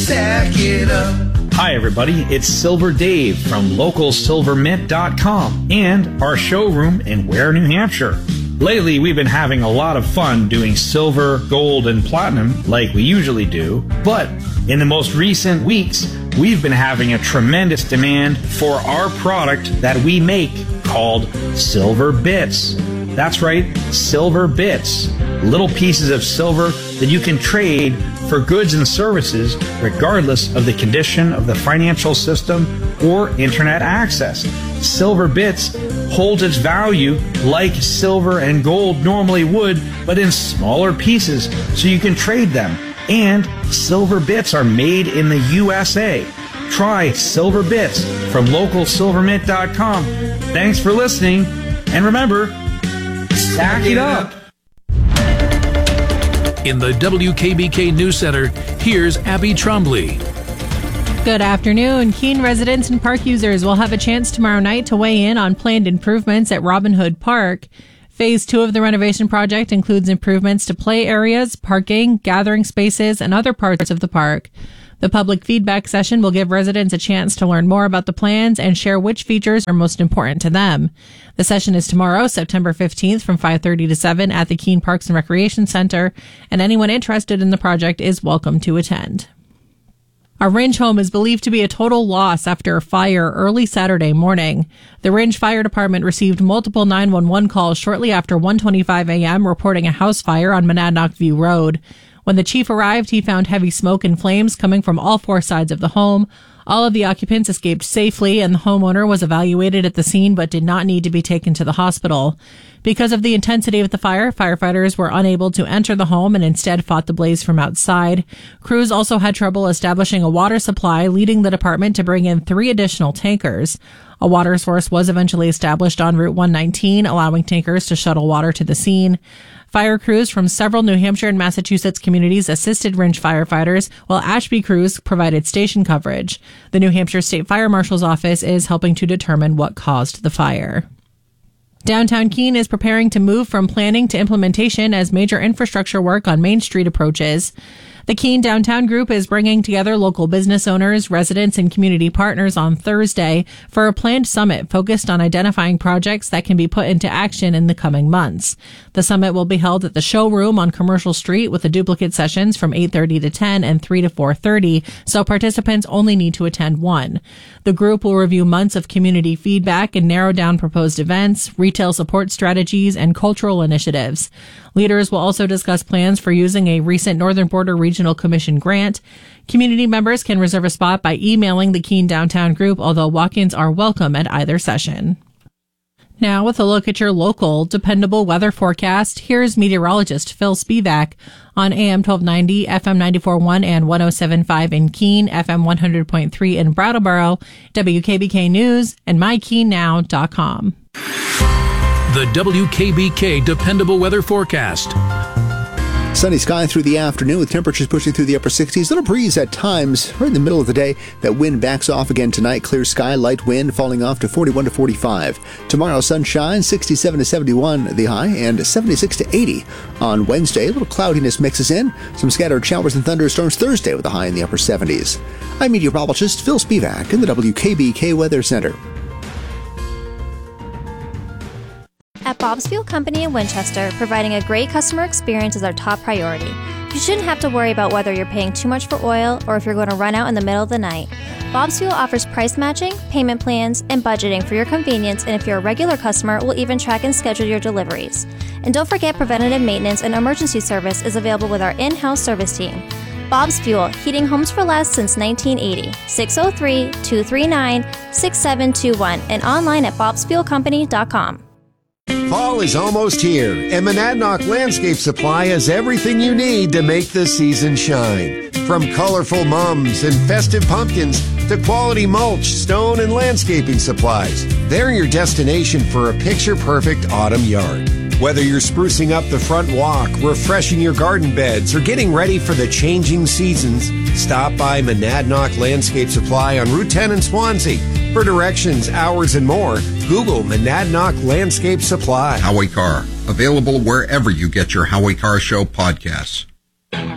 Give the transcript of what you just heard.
Stack it up. Hi, everybody. It's Silver Dave from LocalSilverMint.com and our showroom in Ware, New Hampshire. Lately, we've been having a lot of fun doing silver, gold, and platinum like we usually do, but in the most recent weeks, we've been having a tremendous demand for our product that we make called Silver Bits. That's right, Silver Bits. Little pieces of silver that you can trade for goods and services regardless of the condition of the financial system or internet access. Silver Bits holds its value like silver and gold normally would, but in smaller pieces so you can trade them. And Silver Bits are made in the USA. Try Silver Bits from LocalSilverMint.com. Thanks for listening, and remember, stack it up. In the WKBK News Center, here's Abby Trombley. Good afternoon. Keene residents and park users will have a chance tomorrow night to weigh in on planned improvements at Robin Hood Park. Phase 2 of the renovation project includes improvements to play areas, parking, gathering spaces, and other parts of the park. The public feedback session will give residents a chance to learn more about the plans and share which features are most important to them. The session is tomorrow, September 15th from 5:30 to 7 at the Keene Parks and Recreation Center, and anyone interested in the project is welcome to attend. A Rindge home is believed to be a total loss after a fire early Saturday morning. The Rindge Fire Department received multiple 911 calls shortly after 1:25 a.m. reporting a house fire on Monadnock View Road. When the chief arrived, he found heavy smoke and flames coming from all four sides of the home. All of the occupants escaped safely, and the homeowner was evaluated at the scene but did not need to be taken to the hospital. Because of the intensity of the fire, firefighters were unable to enter the home and instead fought the blaze from outside. Crews also had trouble establishing a water supply, leading the department to bring in 3 additional tankers. A water source was eventually established on Route 119, allowing tankers to shuttle water to the scene. Fire crews from several New Hampshire and Massachusetts communities assisted Rindge firefighters, while Ashby crews provided station coverage. The New Hampshire State Fire Marshal's office is helping to determine what caused the fire. Downtown Keene is preparing to move from planning to implementation as major infrastructure work on Main Street approaches. The Keene Downtown Group is bringing together local business owners, residents, and community partners on Thursday for a planned summit focused on identifying projects that can be put into action in the coming months. The summit will be held at the showroom on Commercial Street with the duplicate sessions from 8:30 to 10 and 3 to 4:30, so participants only need to attend one. The group will review months of community feedback and narrow down proposed events, retail support strategies, and cultural initiatives. Leaders will also discuss plans for using a recent Northern Border Regional Commission grant. Community members can reserve a spot by emailing the Keene Downtown Group, although walk-ins are welcome at either session. Now, with a look at your local, dependable weather forecast, here's meteorologist Phil Spivak on AM 1290, FM 94.1 and 107.5 in Keene, FM 100.3 in Brattleboro, WKBK News, and MyKeeneNow.com. The WKBK Dependable Weather Forecast. Sunny sky through the afternoon with temperatures pushing through the upper 60s. Little breeze at times right in the middle of the day. That wind backs off again tonight. Clear sky, light wind falling off to 41 to 45. Tomorrow, sunshine, 67 to 71 the high and 76 to 80 on Wednesday. A little cloudiness mixes in. Some scattered showers and thunderstorms Thursday with a high in the upper 70s. I'm meteorologist Phil Spivak in the WKBK Weather Center. At Bob's Fuel Company in Winchester, providing a great customer experience is our top priority. You shouldn't have to worry about whether you're paying too much for oil or if you're going to run out in the middle of the night. Bob's Fuel offers price matching, payment plans, and budgeting for your convenience, and if you're a regular customer, we'll even track and schedule your deliveries. And don't forget, preventative maintenance and emergency service is available with our in-house service team. Bob's Fuel, heating homes for less since 1980. 603-239-6721 and online at bobsfuelcompany.com. Fall is almost here, and Monadnock Landscape Supply has everything you need to make the season shine. From colorful mums and festive pumpkins to quality mulch, stone, and landscaping supplies, they're your destination for a picture-perfect autumn yard. Whether you're sprucing up the front walk, refreshing your garden beds, or getting ready for the changing seasons, stop by Monadnock Landscape Supply on Route 10 in Swansea. For directions, hours, and more, Google Monadnock Landscape Supply. Howie Carr, available wherever you get your Howie Carr Show podcasts.